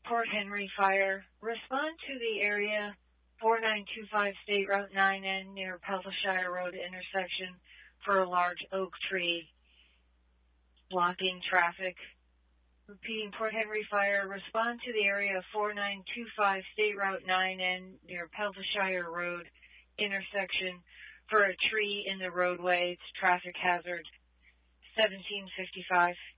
Port Henry Fire. Respond to the area 4925 State Route 9N near Peltshire Road intersection for a large oak tree blocking traffic. Repeating, Port Henry Fire. Respond to the area 4925 State Route 9N near Peltshire Road intersection for a tree in the roadway. It's traffic hazard. 1755.